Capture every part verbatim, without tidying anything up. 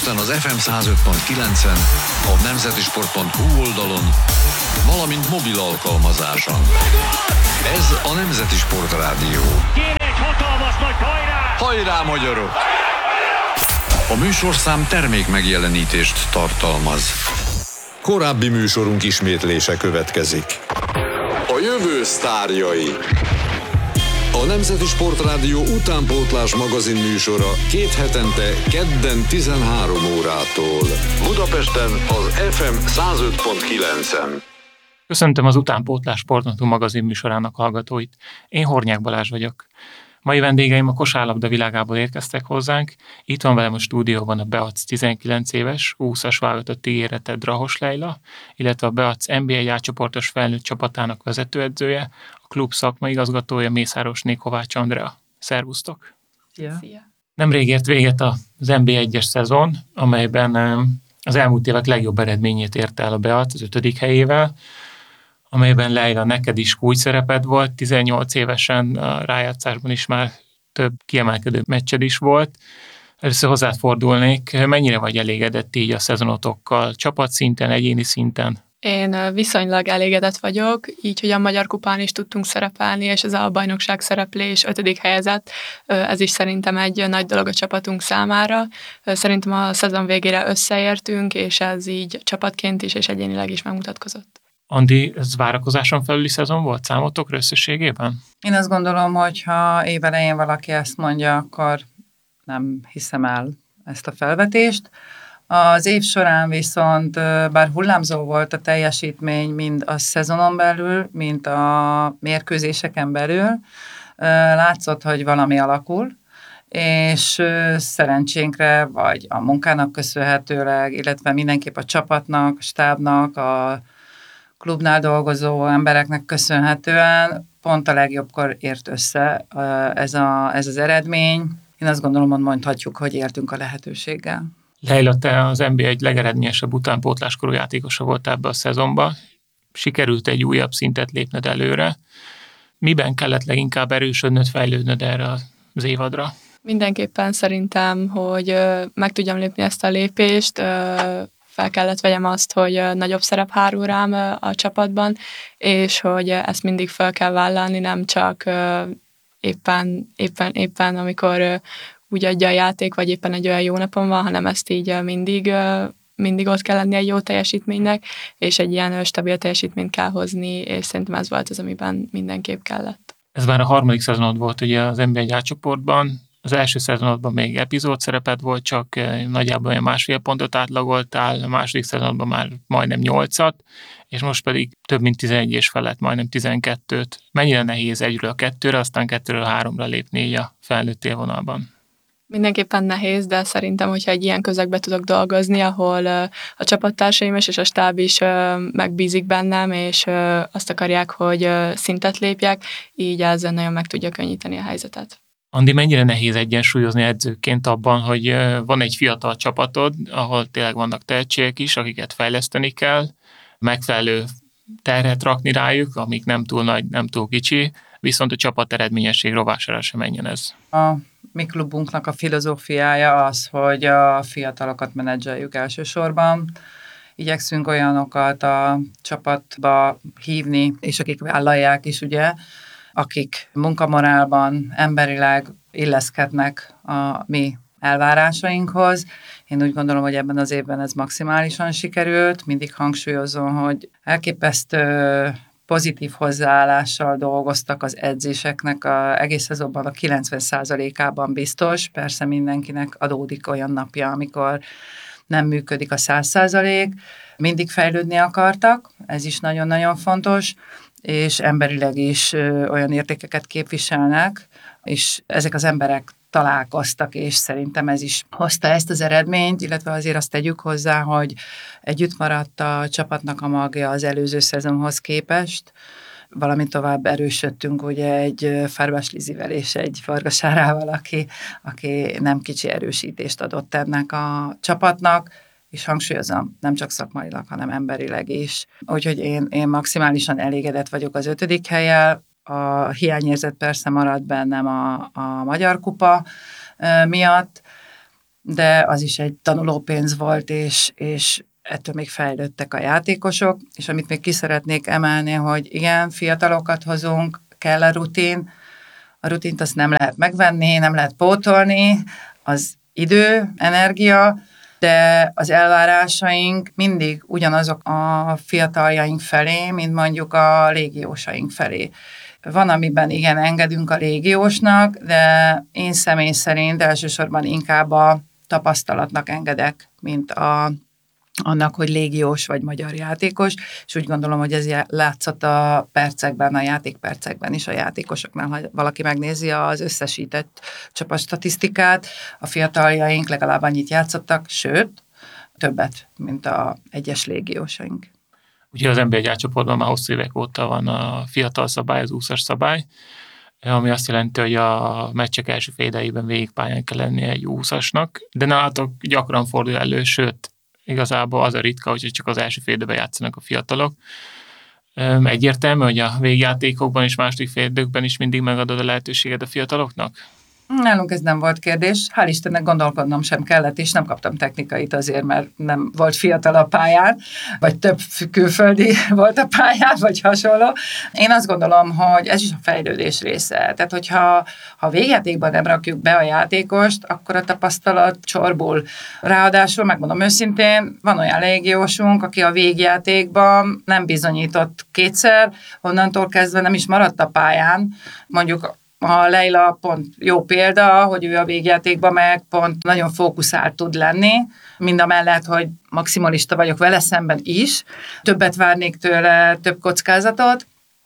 Budapesten az ef em száz öt pont kilencen, a nemzetisport pont hu oldalon, valamint mobil alkalmazáson. Ez a Nemzeti Sport Rádió. Kéne egy hatalmas nagy hajrá! Hajrá, magyarok! A műsorszám termék megjelenítést tartalmaz. Korábbi műsorunk ismétlése következik. A jövő sztárjai. A Nemzeti Sport Rádió utánpótlás magazin műsora két hetente kedden tizenhárom órától. Budapesten az ef em száz öt pont kilencen. Köszöntöm az Utánpótlás Sportnatú magazin műsorának hallgatóit. Én Hornyák Balázs vagyok. Mai vendégeim a kosárlabda világából érkeztek hozzánk. Itt van velem a stúdióban a Beac tizenkilenc éves, húszas válogatott ígérete Drahos Leila, illetve a Beac en bé egy A-csoportos felnőtt csapatának vezetőedzője, a klub szakmai igazgatója Mészáros Kovács Andrea. Szervusztok! Szia! Nemrég ért véget az en bé egyes szezon, amelyben az elmúlt évek legjobb eredményét érte el a Beac az ötödik helyével, amelyben Leila, neked is kulcs szereped volt, tizennyolc évesen a rájátszásban is már több kiemelkedő meccsed is volt. Először hozzád fordulnék, mennyire vagy elégedett így a szezonotokkal, csapatszinten, egyéni szinten? Én viszonylag elégedett vagyok, így, hogy a Magyar Kupán is tudtunk szerepelni, és ez a bajnokság szereplés ötödik helyezett. Ez is szerintem egy nagy dolog a csapatunk számára. Szerintem a szezon végére összeértünk, és ez így csapatként is, és egyénileg is megmutatkozott. Andi, ez várakozáson felüli szezon volt számotokra összességében? Én azt gondolom, hogy ha évelején valaki ezt mondja, akkor nem hiszem el ezt a felvetést. Az év során viszont, bár hullámzó volt a teljesítmény, mind a szezonon belül, mind a mérkőzéseken belül, látszott, hogy valami alakul, és szerencsénkre, vagy a munkának köszönhetőleg, illetve mindenképp a csapatnak, a stábnak, a klubnál dolgozó embereknek köszönhetően pont a legjobbkor ért össze ez, a, ez az eredmény. Én azt gondolom, hogy mondhatjuk, hogy éltünk a lehetőséggel. Leila, te az en bé egy legeredményesebb utánpótláskorú játékosa voltál ebbe a szezonba. Sikerült egy újabb szintet lépned előre. Miben kellett leginkább erősödnöd, fejlődnöd erre az évadra? Mindenképpen szerintem, hogy meg tudjam lépni ezt a lépést, fel kellett vegyem azt, hogy nagyobb szerep hárul rám a csapatban, és hogy ezt mindig fel kell vállalni, nem csak éppen, éppen, éppen amikor úgy adja a játék, vagy éppen egy olyan jó napon van, hanem ezt így mindig, mindig ott kell lenni egy jó teljesítménynek, és egy ilyen stabil teljesítményt kell hozni, és szerintem ez volt az, amiben mindenképp kellett. Ez már a harmadik szezonod volt ugye az en bé egy A-csoportban. Az első szezonodban még epizód szereped volt, csak nagyjából olyan másfél pontot átlagoltál, a második szezonodban már majdnem nyolcat, és most pedig több mint tizenegy és felett, majdnem tizenkettőt. Mennyire nehéz egyről a kettőre, aztán kettőről a háromra lépni így a felnőtt élvonalban? Mindenképpen nehéz, de szerintem, hogyha egy ilyen közegbe tudok dolgozni, ahol a csapattársaim is és a stáb is megbízik bennem, és azt akarják, hogy szintet lépjek, így ez nagyon meg tudja könnyíteni a helyzetet. Andi, mennyire nehéz egyensúlyozni edzőként abban, hogy van egy fiatal csapatod, ahol tényleg vannak tehetségek is, akiket fejleszteni kell, megfelelő terhet rakni rájuk, amik nem túl nagy, nem túl kicsi, viszont a csapat eredményesség rovására sem menjen ez. A mi klubunknak a filozófiája az, hogy a fiatalokat menedzseljük elsősorban. Igyekszünk olyanokat a csapatba hívni, és akik vállalják is, ugye, akik munkamorálban, emberileg illeszkednek a mi elvárásainkhoz. Én úgy gondolom, hogy ebben az évben ez maximálisan sikerült. Mindig hangsúlyozom, hogy elképesztő pozitív hozzáállással dolgoztak az edzéseknek, a, egész szezonban a kilencven százalékában biztos. Persze mindenkinek adódik olyan napja, amikor nem működik a száz százalék. Mindig fejlődni akartak, ez is nagyon-nagyon fontos, és emberileg is olyan értékeket képviselnek, és ezek az emberek találkoztak, és szerintem ez is hozta ezt az eredményt, illetve azért azt tegyük hozzá, hogy együtt maradt a csapatnak a magja az előző szezonhoz képest, valamint tovább erősödtünk ugye egy Fárbás Lizivel és egy Vargas Árával, aki, aki nem kicsi erősítést adott ennek a csapatnak, és hangsúlyozom, nem csak szakmailag, hanem emberileg is. Úgyhogy én, én maximálisan elégedett vagyok az ötödik hellyel. A hiányérzet persze maradt bennem a, a Magyar Kupa miatt, de az is egy tanulópénz volt, és, és ettől még fejlődtek a játékosok, és amit még ki szeretnék emelni, hogy igen, fiatalokat hozunk, kell a rutin, a rutint azt nem lehet megvenni, nem lehet pótolni, az idő, energia, de az elvárásaink mindig ugyanazok a fiataljaink felé, mint mondjuk a légiósaink felé. Van, amiben igen, engedünk a légiósnak, de én személy szerint elsősorban inkább a tapasztalatnak engedek, mint a, annak, hogy légiós vagy magyar játékos, és úgy gondolom, hogy ez látszott a percekben, a játékpercekben is a játékosoknál, ha valaki megnézi az összesített csapatstatisztikát, a fiataljaink legalább annyit játszottak, sőt, többet, mint a egyes légiósaink. Ugye az en bé egy csoportban már hosszú évek óta van a fiatal szabály, az úszas szabály, ami azt jelenti, hogy a meccsek első fél idejében végigpályán kell lennie egy úszasnak, de nálatok gyakran fordul elő, sőt, igazából az a ritka, hogy csak az első fél időben játszanak a fiatalok. Egyértelmű, hogy a végjátékokban és második fél időkben is mindig megadod a lehetőséget a fiataloknak? Nálunk ez nem volt kérdés. Hál' Istennek gondolkodnom sem kellett, és nem kaptam technikait azért, mert nem volt fiatal a pályán, vagy több külföldi volt a pályán, vagy hasonló. Én azt gondolom, hogy ez is a fejlődés része. Tehát, hogyha ha végjátékban nem rakjuk be a játékost, akkor a tapasztalat csorbul. Ráadásul, megmondom őszintén, van olyan légiósunk, aki a végjátékban nem bizonyított kétszer, onnantól kezdve nem is maradt a pályán, mondjuk a Leila pont jó példa, hogy ő a végjátékban meg pont nagyon fókuszált tud lenni, mind a mellett, hogy maximalista vagyok vele szemben is. Többet várnék tőle, több kockázatot,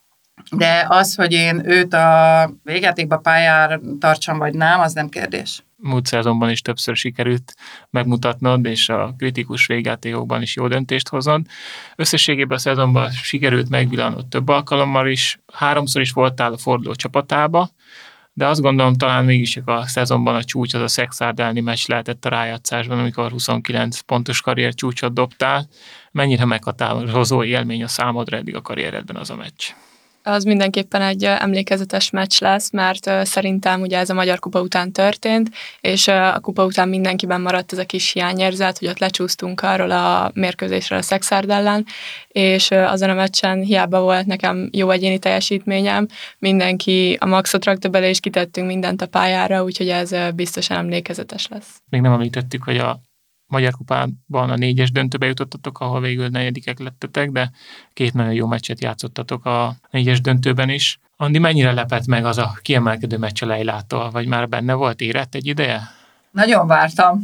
de az, hogy én őt a végjátékban pályára tartsam vagy nem, az nem kérdés. Múlt szezonban is többször sikerült megmutatnod, és a kritikus végjátékokban is jó döntést hozod. Összességében a szezonban sikerült megvillanod több alkalommal is, háromszor is voltál a forduló csapatába, de azt gondolom, talán mégis a szezonban a csúcs az a Szexárd elleni meccs lehetett a rájátszásban, amikor huszonkilenc pontos karrier csúcsot dobtál. Mennyire meghatározó élmény a számodra eddig a karrieredben az a meccs? Az mindenképpen egy emlékezetes meccs lesz, mert szerintem ugye ez a Magyar Kupa után történt, és a kupa után mindenkiben maradt ez a kis hiányérzet, hogy ott lecsúsztunk arról a mérkőzésről a Szexárd ellen, és azon a meccsen hiába volt nekem jó egyéni teljesítményem, mindenki a maxot rakta bele, és kitettünk mindent a pályára, úgyhogy ez biztosan emlékezetes lesz. Még nem említettük, hogy a Magyar Kupában a négyes döntőbe jutottatok, ahol végül negyedikek lettetek, de két nagyon jó meccset játszottatok a négyes döntőben is. Andi, mennyire lepett meg az a kiemelkedő meccs a Leilától, vagy már benne volt, érett egy ideje? Nagyon vártam.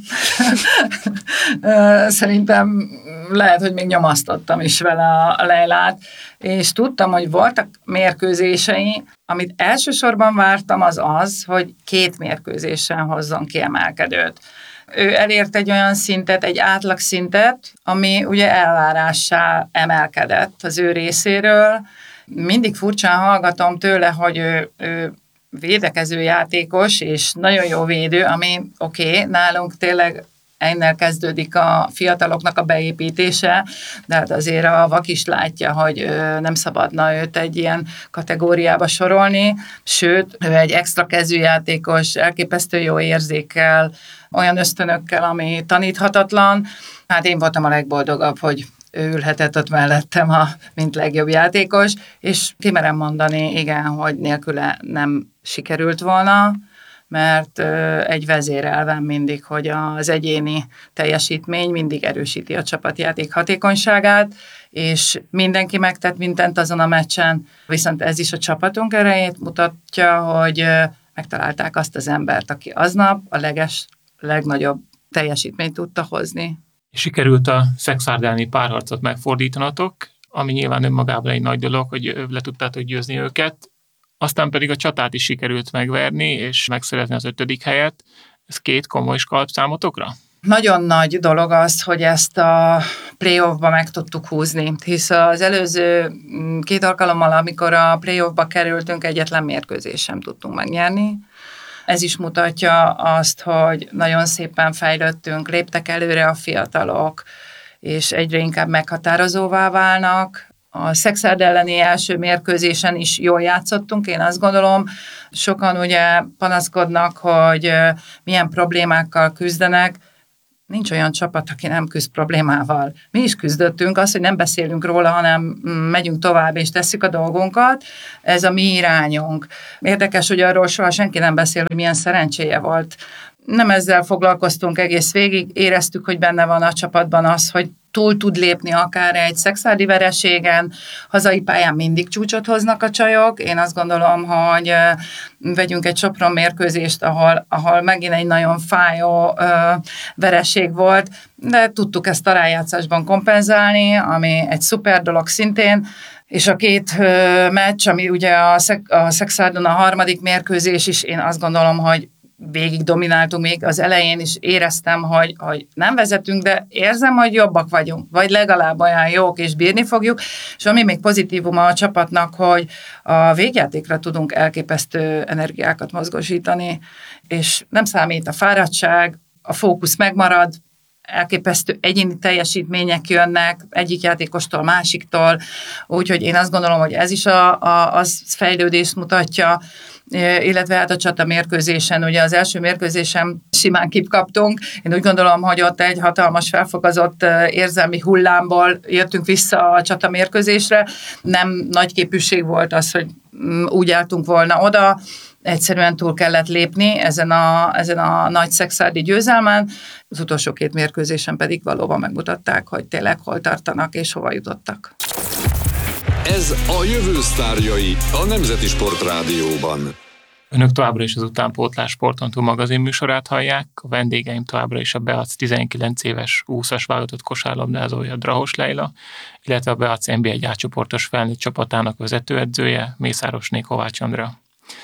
Szerintem lehet, hogy még nyomasztottam is vele a Leilát, és tudtam, hogy voltak mérkőzései, amit elsősorban vártam, az az, hogy két mérkőzésen hozzon kiemelkedőt. Ő elért egy olyan szintet, egy átlagszintet, ami ugye elvárássá emelkedett az ő részéről. Mindig furcsán hallgatom tőle, hogy ő, ő védekező játékos, és nagyon jó védő, ami oké, okay, nálunk tényleg ennél kezdődik a fiataloknak a beépítése, de hát azért a vak is látja, hogy nem szabadna őt egy ilyen kategóriába sorolni, sőt, ő egy extra kezűjátékos, elképesztő jó érzékkel, olyan ösztönökkel, ami taníthatatlan. Hát én voltam a legboldogabb, hogy ő ülhetett ott mellettem, a, mint legjobb játékos, és kimerem mondani, igen, hogy nélküle nem sikerült volna, mert egy vezérelvem mindig, hogy az egyéni teljesítmény mindig erősíti a csapatjáték hatékonyságát, és mindenki megtett mindent azon a meccsen, viszont ez is a csapatunk erejét mutatja, hogy megtalálták azt az embert, aki aznap a leges, legnagyobb teljesítményt tudta hozni. Sikerült a Szexárd elleni párharcot megfordítanatok, ami nyilván önmagában egy nagy dolog, hogy le tudtátok győzni őket, aztán pedig a csatát is sikerült megverni, és megszerezni az ötödik helyet. Ez két komoly skalp számotokra? Nagyon nagy dolog az, hogy ezt a playoffba meg tudtuk húzni, hisz az előző két alkalommal, amikor a playoffba kerültünk, egyetlen mérkőzést sem tudtunk megnyerni. Ez is mutatja azt, hogy nagyon szépen fejlődtünk, léptek előre a fiatalok, és egyre inkább meghatározóvá válnak. A Szekszárd elleni első mérkőzésen is jól játszottunk, én azt gondolom. Sokan ugye panaszkodnak, hogy milyen problémákkal küzdenek. Nincs olyan csapat, aki nem küzd problémával. Mi is küzdöttünk, az, hogy nem beszélünk róla, hanem megyünk tovább és tesszük a dolgunkat. Ez a mi irányunk. Érdekes, hogy arról soha senki nem beszél, hogy milyen szerencséje volt. Nem ezzel foglalkoztunk egész végig, éreztük, hogy benne van a csapatban az, hogy túl tud lépni akár egy szekszárdi vereségen, hazai pályán mindig csúcsot hoznak a csajok. Én azt gondolom, hogy vegyünk egy Sopron mérkőzést, ahol, ahol megint egy nagyon fájó vereség volt, de tudtuk ezt a rájátszásban kompenzálni, ami egy szuper dolog szintén, és a két meccs, ami ugye a, Szek- a Szekszárdon a harmadik mérkőzés is, én azt gondolom, hogy végig domináltunk, még az elején is éreztem, hogy, hogy nem vezetünk, de érzem, hogy jobbak vagyunk, vagy legalább olyan jók, és bírni fogjuk, és ami még pozitívuma a csapatnak, hogy a végjátékra tudunk elképesztő energiákat mozgósítani, és nem számít a fáradtság, a fókusz megmarad, elképesztő egyéni teljesítmények jönnek egyik játékostól, másiktól, úgyhogy én azt gondolom, hogy ez is a, a, az fejlődést mutatja, illetve hát a csata mérkőzésen, ugye az első mérkőzésen simán kipkaptunk. Én úgy gondolom, hogy ott egy hatalmas felfogazott érzelmi hullámból jöttünk vissza a csata mérkőzésre. Nem nagy képűség volt az, hogy úgy álltunk volna oda, egyszerűen túl kellett lépni ezen a, ezen a nagy szekszárdi győzelmen. Az utolsó két mérkőzésen pedig valóban megmutatták, hogy tényleg hol tartanak és hova jutottak. Ez a jövő sztárjai a Nemzeti Sport Rádióban. Önök továbbra is az Utánpótlás Sportontú magazin műsorát hallják, a vendégeim továbbra is a Beac tizenkilenc éves úszas válogatott kosárlabdázója Drahos Leila, illetve a Beac en bé egy átcsoportos felnőtt csapatának vezetőedzője Mészárosné Kovács Andrea.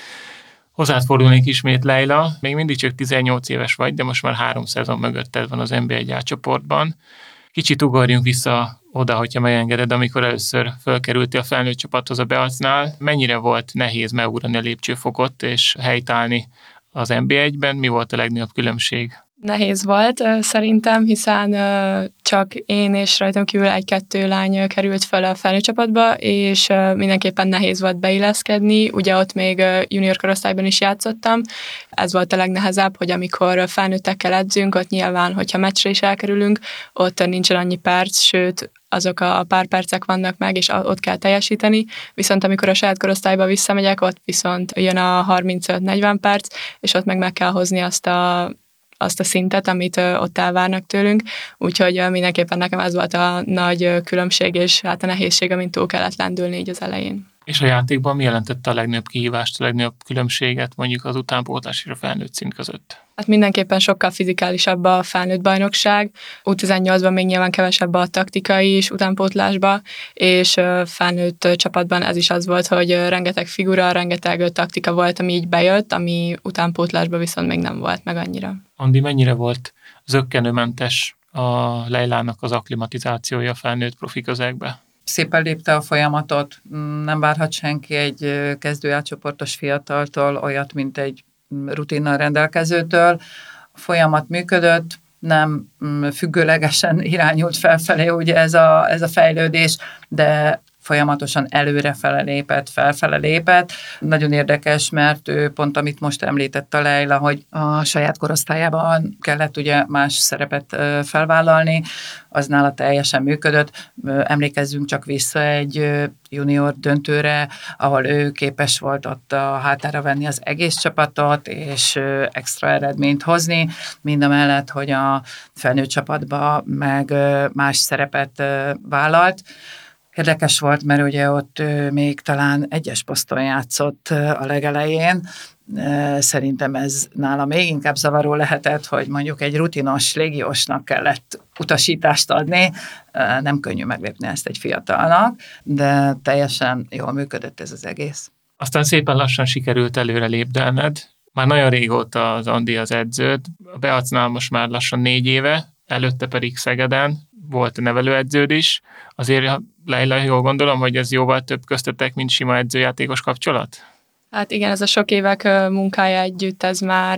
Hozzád fordulnék ismét, Leila, még mindig csak tizennyolc éves vagy, de most már három szezon mögötted van az en bé egy átcsoportban. Kicsit ugorjunk vissza oda, hogyha megengeded, amikor először fölkerültél a felnőtt csapathoz a Beacnál. Mennyire volt nehéz megugrani a lépcsőfokot és helytállni az en bé egyben? Mi volt a legnagyobb különbség? Nehéz volt szerintem, hiszen csak én és rajtam kívül egy-kettő lány került fel a felnőtt csapatba, és mindenképpen nehéz volt beilleszkedni. Ugye ott még junior korosztályban is játszottam. Ez volt a legnehezebb, hogy amikor felnőttekkel edzünk, ott nyilván, hogyha meccsre is elkerülünk, ott nincsen annyi perc, sőt, azok a pár percek vannak meg, és ott kell teljesíteni, viszont amikor a saját korosztályba visszamegyek, ott viszont jön a harmincöt-negyven perc, és ott meg meg kell hozni azt a azt a szintet, amit ott elvárnak tőlünk, úgyhogy mindenképpen nekem ez volt a nagy különbség, és hát a nehézség, amint túl kellett lendülni így az elején. És a játékban mi jelentette a legnagyobb kihívást, a legnagyobb különbséget mondjuk az utánpótlás és a felnőtt szint között? Hát mindenképpen sokkal fizikálisabb a felnőtt bajnokság, U tizennyolcban még nyilván kevesebb a taktikai is utánpótlásba, és felnőtt csapatban ez is az volt, hogy rengeteg figura, rengeteg taktika volt, ami így bejött, ami utánpótlásban viszont még nem volt meg annyira. Andi, mennyire volt zökkenőmentes a Leilának az akklimatizációja a felnőtt profi közegbe? Szépen lépte a folyamatot, nem várhat senki egy kezdőátcsoportos fiataltól olyat, mint egy rutinnal rendelkezőtől. A folyamat működött, nem függőlegesen irányult felfelé ugye ez a, ez a fejlődés, de folyamatosan előrefele lépett, felfele lépett. Nagyon érdekes, mert ő pont, amit most említett a Leila, hogy a saját korosztályában kellett ugye más szerepet felvállalni, az nála teljesen működött. Emlékezzünk csak vissza egy junior döntőre, ahol ő képes volt ott a hátára venni az egész csapatot, és extra eredményt hozni, mind a mellett, hogy a felnőtt csapatba meg más szerepet vállalt. Érdekes volt, mert ugye ott még talán egyes poszton játszott a legelején. Szerintem ez nála még inkább zavaró lehetett, hogy mondjuk egy rutinos légiósnak kellett utasítást adni. Nem könnyű meglépni ezt egy fiatalnak, de teljesen jól működött ez az egész. Aztán szépen lassan sikerült előre lépdelned. Már nagyon régóta az Andi az edződ. A Beacnál most már lassan négy éve, előtte pedig Szegeden volt a nevelőedződ is. Azért, Leila, jól gondolom, hogy ez jóval több köztetek, mint sima edzőjátékos kapcsolat? Hát igen, ez a sok évek munkája együtt, ez már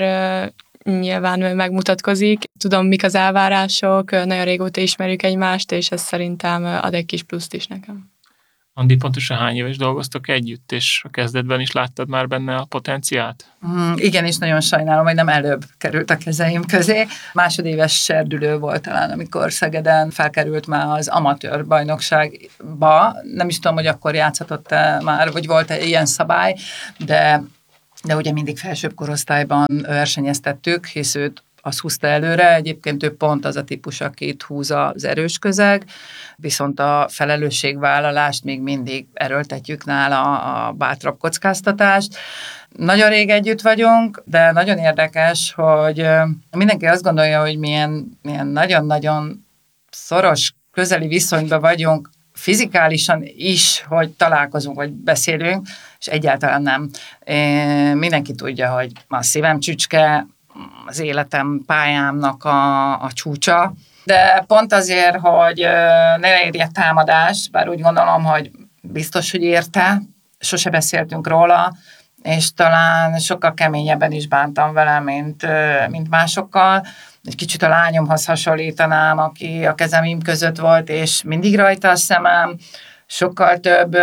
nyilván megmutatkozik. Tudom, mik az elvárások, nagyon régóta ismerjük egymást, és ez szerintem ad egy kis pluszt is nekem. Andi, pontosan hány éves dolgoztok együtt, és a kezdetben is láttad már benne a potenciált? Mm, igen, és nagyon sajnálom, hogy nem előbb került a kezeim közé. Másodéves serdülő volt talán, amikor Szegeden felkerült már az amatőr bajnokságba. Nem is tudom, hogy akkor játszhatott-e már, vagy volt-e ilyen szabály, de, de ugye mindig felsőbb korosztályban versenyeztettük, hisz őt az húzta előre, egyébként ő pont az a típus, akit húz az erős közeg, viszont a felelősségvállalást még mindig erőltetjük nála, a bátrabb kockáztatást. Nagyon rég együtt vagyunk, de nagyon érdekes, hogy mindenki azt gondolja, hogy milyen, milyen nagyon-nagyon szoros, közeli viszonyban vagyunk, fizikálisan is, hogy találkozunk, vagy beszélünk, és egyáltalán nem. Mindenki tudja, hogy a szívem csücske, az életem, pályámnak a, a csúcsa, de pont azért, hogy ne érje támadás, bár úgy gondolom, hogy biztos, hogy érte, sose beszéltünk róla, és talán sokkal keményebben is bántam vele, mint, mint másokkal. Egy kicsit a lányomhoz hasonlítanám, aki a kezemim között volt, és mindig rajta a szemem, sokkal több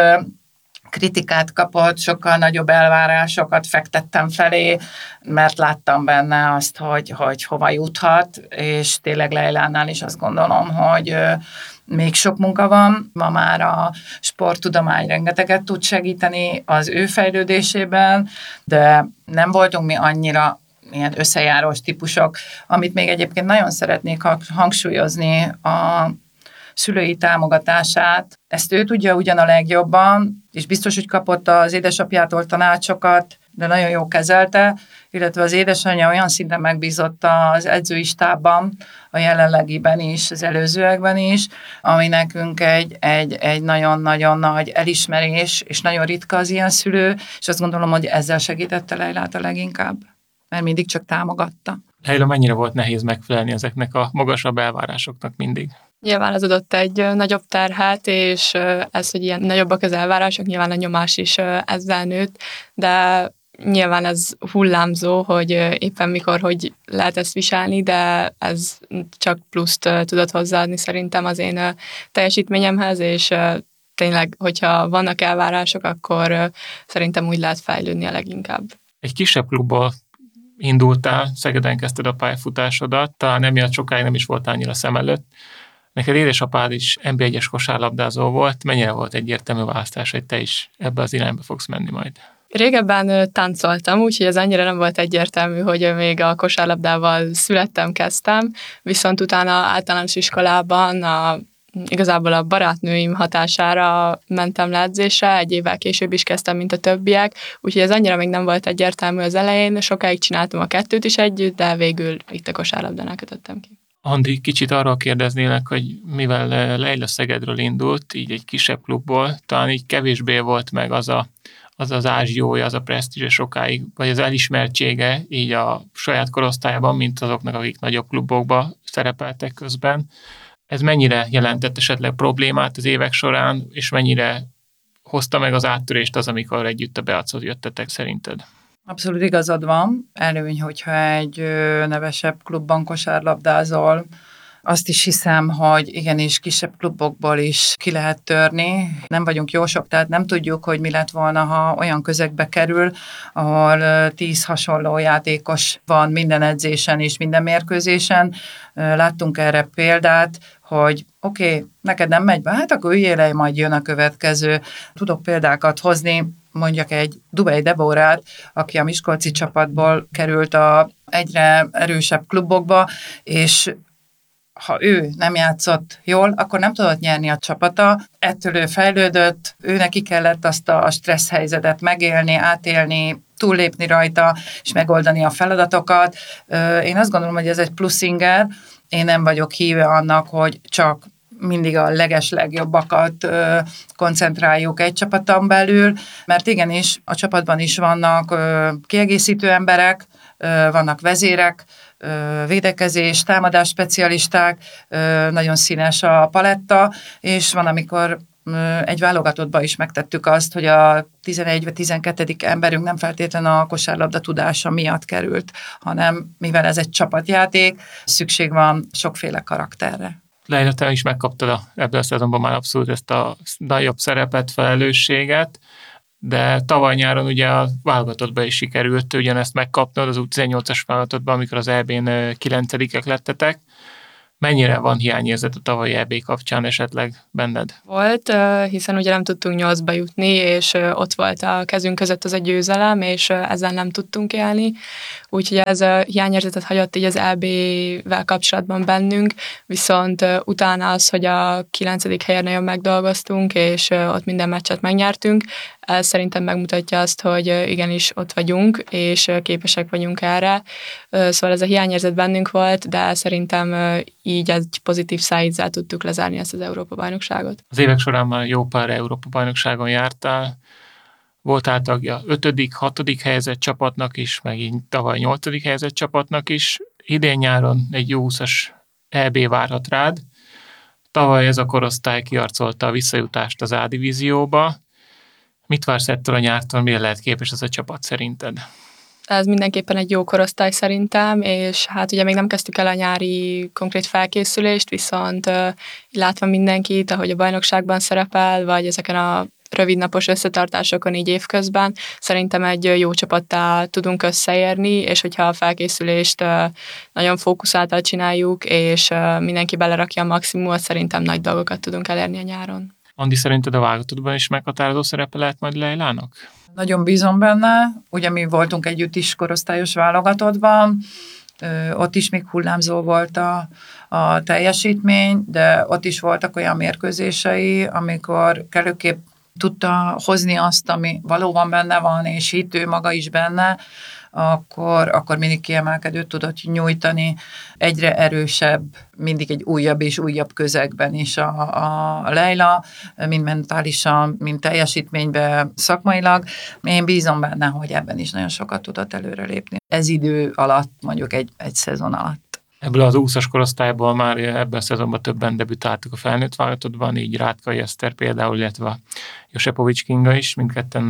kritikát kapott, sokkal nagyobb elvárásokat fektettem felé, mert láttam benne azt, hogy, hogy hova juthat, és tényleg Leilánál is azt gondolom, hogy még sok munka van. Ma már a sporttudomány rengeteget tud segíteni az ő fejlődésében, de nem voltunk mi annyira ilyen összejárós típusok, amit még egyébként nagyon szeretnék hangsúlyozni, a szülői támogatását. Ezt ő tudja ugyan a legjobban, és biztos, hogy kapott az édesapjától tanácsokat, de nagyon jó kezelte, illetve az édesanyja olyan szinten megbízott az edzői stábban, a jelenlegiben is, az előzőekben is, ami nekünk egy, egy, egy nagyon-nagyon nagy elismerés, és nagyon ritka az ilyen szülő, és azt gondolom, hogy ezzel segítette Leilát a leginkább, mert mindig csak támogatta. Leila, mennyire volt nehéz megfelelni ezeknek a magasabb elvárásoknak mindig? Nyilván az adott egy nagyobb terhet, és ez, hogy ilyen nagyobbak az elvárások, nyilván a nyomás is ezzel nőtt, de nyilván ez hullámzó, hogy éppen mikor, hogy lehet ezt viselni, de ez csak pluszt tudott hozzáadni szerintem az én teljesítményemhez, és tényleg, hogyha vannak elvárások, akkor szerintem úgy lehet fejlődni a leginkább. Egy kisebb klubból indultál, Szegeden kezdted a pályafutásodat, talán emiatt sokáig nem is volt annyira szem előtt. Neked édesapád is en bé egyes kosárlabdázó volt, mennyire volt egyértelmű választás, hogy te is ebbe az irányba fogsz menni majd? Régebben táncoltam, úgyhogy ez annyira nem volt egyértelmű, hogy még a kosárlabdával születtem, kezdtem, viszont utána általános iskolában a, igazából a barátnőim hatására mentem le edzésre, egy évvel később is kezdtem, mint a többiek, úgyhogy ez annyira még nem volt egyértelmű az elején, sokáig csináltam a kettőt is együtt, de végül itt a kosárlabdánál kötöttem ki. Andi, kicsit arról kérdeznélek, hogy mivel Leila Szegedről indult, így egy kisebb klubból, talán így kevésbé volt meg az a, az, az ázsiója, az a presztízse sokáig, vagy az elismertsége így a saját korosztályban, mint azoknak, akik nagyobb klubokban szerepeltek közben. Ez mennyire jelentett esetleg problémát az évek során, és mennyire hozta meg az áttörést az, amikor együtt a Beachoz jöttetek szerinted? Abszolút igazad van. Előny, hogyha egy nevesebb klubban kosárlabdázol. Azt is hiszem, hogy igenis kisebb klubokból is ki lehet törni. Nem vagyunk jósok, tehát nem tudjuk, hogy mi lett volna, ha olyan közegbe kerül, ahol tíz hasonló játékos van minden edzésen és minden mérkőzésen. Láttunk erre példát, hogy oké, okay, neked nem megy be, hát akkor üljél le, majd jön a következő. Tudok példákat hozni, mondjak egy Dubej Deborát, aki a miskolci csapatból került a egyre erősebb klubokba, és ha ő nem játszott jól, akkor nem tudott nyerni a csapata. Ettől ő fejlődött, ő neki kellett azt a stressz helyzetet megélni, átélni, túllépni rajta, és megoldani a feladatokat. Én azt gondolom, hogy ez egy plusz inger. Én nem vagyok híve annak, hogy csak mindig a leges legjobbakat ö, koncentráljuk egy csapaton belül, mert igenis a csapatban is vannak ö, kiegészítő emberek, ö, vannak vezérek, ö, védekezés, támadás specialisták, ö, nagyon színes a paletta, és van, amikor ö, egy válogatottban is megtettük azt, hogy a tizenegy vagy tizenkettedik emberünk nem feltétlenül a kosárlabda tudása miatt került, hanem mivel ez egy csapatjáték, szükség van sokféle karakterre. Leila, te is megkaptad a, ebben a szezonban már abszolút ezt a nagyobb szerepet, felelősséget, de tavaly nyáron ugye a válogatottban is sikerült ugyanezt megkapnod, az U tizennyolcas válogatottban, amikor az é bén kilencedikek lettetek. Mennyire van hiányérzet a tavalyi é bé kapcsán esetleg benned? Volt, hiszen ugye nem tudtunk nyolcba jutni, és ott volt a kezünk között az a győzelem, és ezzel nem tudtunk élni. Úgyhogy ez a hiányérzetet hagyott így az é bével kapcsolatban bennünk, viszont utána az, hogy a kilencedik helyen nagyon megdolgoztunk, és ott minden meccset megnyertünk, ez szerintem megmutatja azt, hogy igenis ott vagyunk, és képesek vagyunk erre. Szóval ez a hiányérzet bennünk volt, de szerintem így egy pozitív szájízzel tudtuk lezárni ezt az Európa-bajnokságot. Az évek során már jó pár Európa-bajnokságon jártál. Voltál tagja ötödik, hatodik helyezett csapatnak is, meg így tavaly nyolcadik helyezett csapatnak is. Idén nyáron egy jó húszas é bé várhat rád. Tavaly ez a korosztály kiarcolta a visszajutást az A-divízióba. Mit vársz ettől a nyártól, mire lehet képes ez a csapat szerinted? Ez mindenképpen egy jó korosztály szerintem, és hát ugye még nem kezdtük el a nyári konkrét felkészülést, viszont uh, látva mindenkit, ahogy a bajnokságban szerepel, vagy ezeken a rövidnapos összetartásokon így évközben, szerintem egy jó csapattá tudunk összeérni, és hogyha a felkészülést uh, nagyon fókuszáltan csináljuk, és uh, mindenki belerakja a maximumot, szerintem nagy dolgokat tudunk elérni a nyáron. Andi, szerinted a válogatottban is meghatározó szerepe lehet majd Leilának? Nagyon bízom benne, ugye mi voltunk együtt is korosztályos válogatottban, ott is még hullámzó volt a, a teljesítmény, de ott is voltak olyan mérkőzései, amikor kellőképp tudta hozni azt, ami valóban benne van, és hitt ő maga is benne, akkor, akkor mindig kiemelkedőt tudott nyújtani, egyre erősebb, mindig egy újabb és újabb közegben is a, a, a Leila, mind mentálisan, mind teljesítményben, szakmailag. Én bízom benne, hogy ebben is nagyon sokat tudott előrelépni. Ez idő alatt, mondjuk egy, egy szezon alatt. Ebből az húszas korosztályból már ebben a szezonban többen debütáltak a felnőtt válogatottban, így Rátkai Eszter például, illetve Josepovics Kinga is, mindketten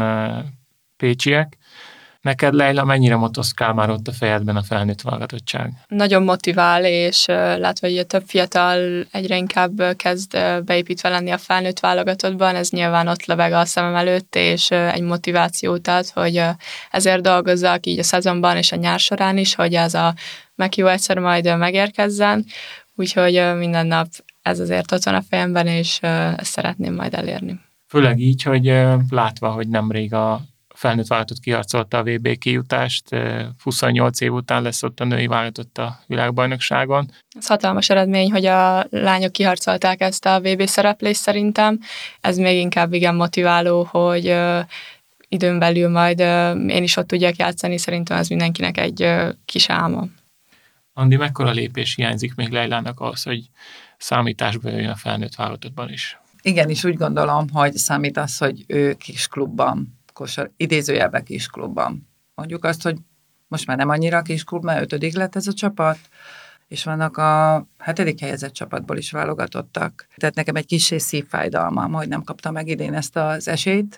pécsiek. Neked, Leila, mennyire motoszkál már ott a fejedben a felnőtt válogatottság? Nagyon motivál, és látva, hogy a több fiatal egyre inkább kezd beépítve lenni a felnőtt válogatottban, ez nyilván ott lebeg a szemem előtt, és egy motivációt ad, hogy ezért dolgozzak így a szezonban és a nyár során is, hogy ez a meg jó egyszer majd megérkezzen, úgyhogy minden nap ez azért ott van a fejemben, és ezt szeretném majd elérni. Főleg így, hogy látva, hogy nemrég a felnőtt válogatott kiharcolta a vé bé kijutást, huszonnyolc év után lesz ott a női válogatott a világbajnokságon. Ez hatalmas eredmény, hogy a lányok kiharcolták ezt a vé bé szereplést szerintem. Ez még inkább igen motiváló, hogy uh, időn belül majd uh, én is ott tudjak játszani, szerintem ez mindenkinek egy uh, kis álma. Andi, mekkora lépés hiányzik még Leilának ahhoz, hogy számításba jöjjön a felnőtt válogatottban is? Igen, és úgy gondolom, hogy számít az, hogy ő kis klubban, kosar, idézőjelben kis klubban. Mondjuk azt, hogy most már nem annyira kis klub, mert ötödik lett ez a csapat, és vannak a hetedik helyezett csapatból is válogatottak. Tehát nekem egy kissé szívfájdalmam, hogy nem kapta meg idén ezt az esélyt.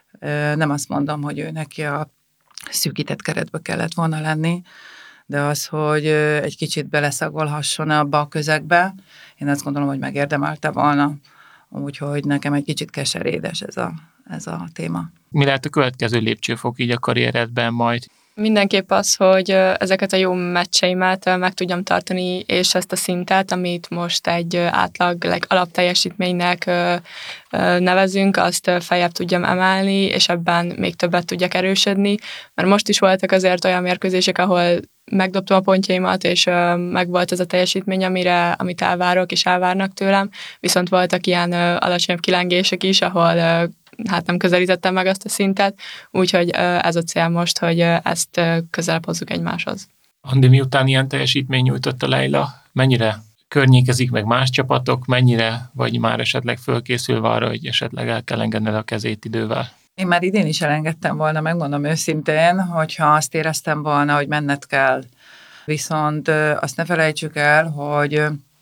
Nem azt mondom, hogy ő neki a szűkített keretbe kellett volna lenni, de az, hogy egy kicsit beleszagolhasson abba a közegbe, én azt gondolom, hogy megérdemelte volna. Úgyhogy nekem egy kicsit keserédes ez a, ez a téma. Mi lehet a következő lépcsőfok így a karrieredben majd? Mindenképp az, hogy ezeket a jó meccseimet meg tudjam tartani, és ezt a szintet, amit most egy átlag alapteljesítménynek nevezünk, azt feljebb tudjam emelni, és ebben még többet tudjak erősödni, mert most is voltak azért olyan mérkőzések, ahol megdobtam a pontjaimat, és megvolt ez a teljesítmény, amire, amit elvárok, és elvárnak tőlem, viszont voltak ilyen alacsonyabb kilengések is, ahol hát nem közelítettem meg azt a szintet, úgyhogy ez a cél most, hogy ezt közelebb hozzuk egymáshoz. Andi, miután ilyen teljesítmény nyújtott a Leila, mennyire környékezik meg más csapatok, mennyire vagy már esetleg fölkészülve arra, hogy esetleg el kell engedned a kezét idővel? Én már idén is elengedtem volna, megmondom őszintén, hogyha azt éreztem volna, hogy menned kell. Viszont azt ne felejtsük el, hogy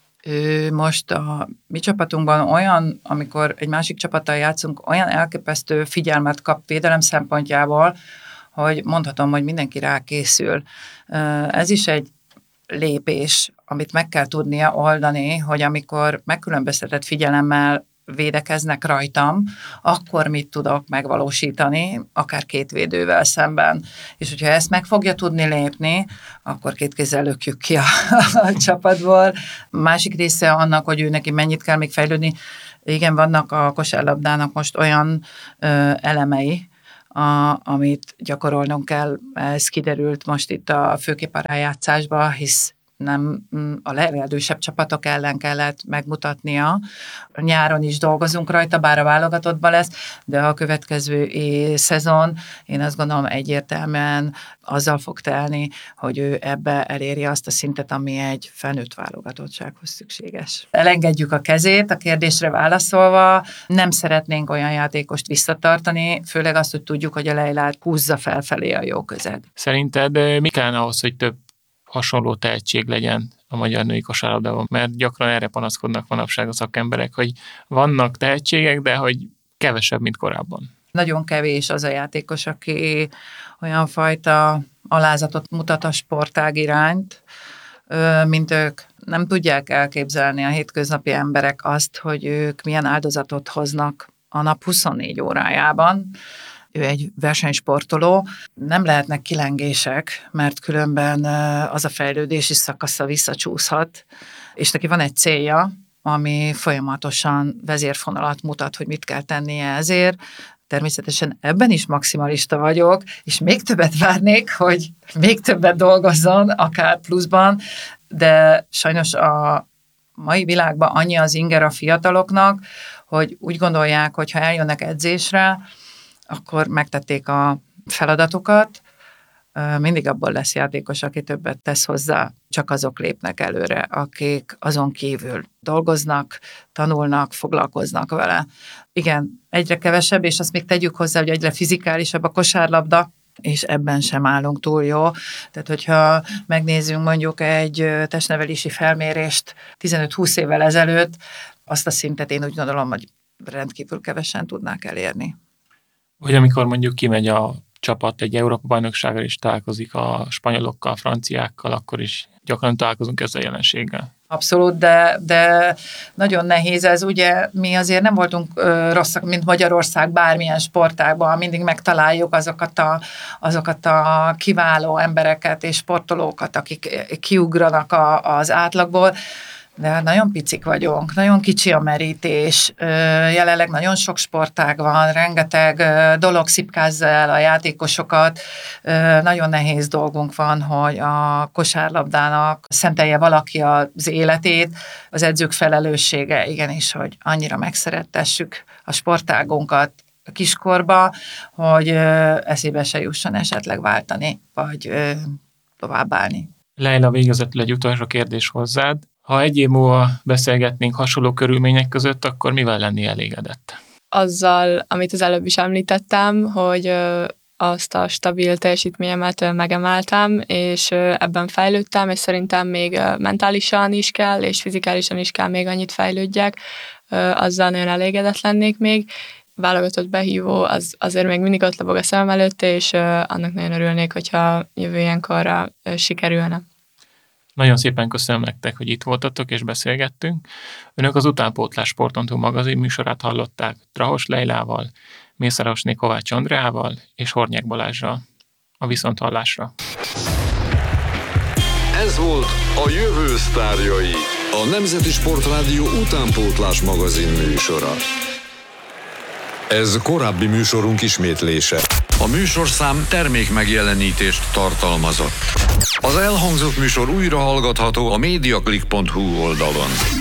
ő most a mi csapatunkban olyan, amikor egy másik csapattal játszunk, olyan elképesztő figyelmet kap védelem szempontjából, hogy mondhatom, hogy mindenki rá készül. Ez is egy lépés amit meg kell tudnia oldani, hogy amikor megkülönböztetett figyelemmel védekeznek rajtam, akkor mit tudok megvalósítani, akár két védővel szemben. És hogyha ezt meg fogja tudni lépni, akkor két kézzel lökjük ki a, a csapatból. A másik része annak, hogy ő neki mennyit kell még fejlődni, igen, vannak a kosárlabdának most olyan ö, elemei, a, amit gyakorolnunk kell. Ez kiderült most itt a főképp a rájátszásba, hisz nem a legerősebb csapatok ellen kellett megmutatnia. Nyáron is dolgozunk rajta, bár a válogatottban lesz, de a következő szezon, én azt gondolom egyértelműen azzal fog telni, hogy ő ebbe eléri azt a szintet, ami egy felnőtt válogatottsághoz szükséges. Elengedjük a kezét, a kérdésre válaszolva, nem szeretnénk olyan játékost visszatartani, főleg azt, hogy tudjuk, hogy a Leilát húzza felfelé a jó közeg. Szerinted mi kellene ahhoz, hogy több hasonló tehetség legyen a magyar női kosárlabdában? Mert gyakran erre panaszkodnak manapság a szakemberek, hogy vannak tehetségek, de hogy kevesebb, mint korábban. Nagyon kevés az a játékos, aki olyan fajta alázatot mutat a sportág irányt, mint ők. Nem tudják elképzelni a hétköznapi emberek azt, hogy ők milyen áldozatot hoznak a nap huszonnégy órájában. Ő egy versenysportoló, nem lehetnek kilengések, mert különben az a fejlődési szakasza visszacsúszhat, és neki van egy célja, ami folyamatosan vezérfonalat mutat, hogy mit kell tennie ezért. Természetesen ebben is maximalista vagyok, és még többet várnék, hogy még többet dolgozzon, akár pluszban, de sajnos a mai világban annyi az inger a fiataloknak, hogy úgy gondolják, hogy ha eljönnek edzésre, akkor megtették a feladatokat, mindig abból lesz játékos, aki többet tesz hozzá, csak azok lépnek előre, akik azon kívül dolgoznak, tanulnak, foglalkoznak vele. Igen, egyre kevesebb, és azt még tegyük hozzá, hogy egyre fizikálisabb a kosárlabda, és ebben sem állunk túl jó. Tehát, hogyha megnézzünk mondjuk egy testnevelési felmérést tizenöt-húsz évvel ezelőtt, azt a szintet én úgy gondolom, hogy rendkívül kevesen tudnák elérni. Vagy amikor mondjuk kimegy a csapat egy Európa-bajnokságra és találkozik a spanyolokkal, a franciákkal, akkor is gyakran találkozunk ezzel a jelenséggel. Abszolút, de, de nagyon nehéz ez. Ugye mi azért nem voltunk ö, rosszak, mint Magyarország bármilyen sportágban, mindig megtaláljuk azokat a, azokat a kiváló embereket és sportolókat, akik kiugranak a, az átlagból, de nagyon picik vagyunk, nagyon kicsi a merítés, jelenleg nagyon sok sportág van, rengeteg dolog szipkázza el a játékosokat, nagyon nehéz dolgunk van, hogy a kosárlabdának szentelje valaki az életét, az edzők felelőssége igenis, hogy annyira megszerettessük a sportágunkat kiskorba, hogy eszébe se jusson esetleg váltani, vagy továbbállni. Leila, végezetül egy utolsó kérdés hozzád. Ha egy év múlva beszélgetnénk hasonló körülmények között, akkor mivel lenni elégedett? Azzal, amit az előbb is említettem, hogy azt a stabil teljesítményemet megemeltem, és ebben fejlődtem, és szerintem még mentálisan is kell, és fizikálisan is kell még annyit fejlődjek, azzal nagyon elégedett lennék még. Válogatott behívó, az azért még mindig ott lobog a szemem előtt, és annak nagyon örülnék, hogyha jövő ilyenkorra sikerülne. Nagyon szépen köszönöm nektek, hogy itt voltatok és beszélgettünk. Önök az Utánpótlás Sport.hu magazin műsorát hallották Drahos Leilával, Mészárosné Kovács Andreával és Hornyák Balázsral. A viszonthallásra. Ez volt a Jövő sztárjai, a Nemzeti Sportrádió Utánpótlás magazin műsora. Ez korábbi műsorunk ismétlése. A műsorszám termék megjelenítést tartalmazott. Az elhangzott műsor újra hallgatható a mediaclick pont hu oldalon.